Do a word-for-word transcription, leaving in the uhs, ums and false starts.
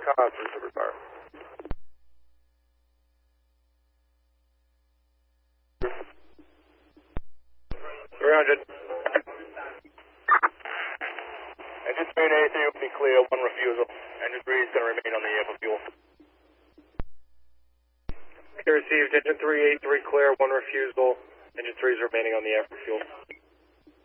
Constance, everybody. three hundred. Engine three and A three will be clear, one refusal. Engine three is going to remain on the air for fuel. Okay, received. Engine three, A three clear, one refusal. Engine three is remaining on the air for fuel.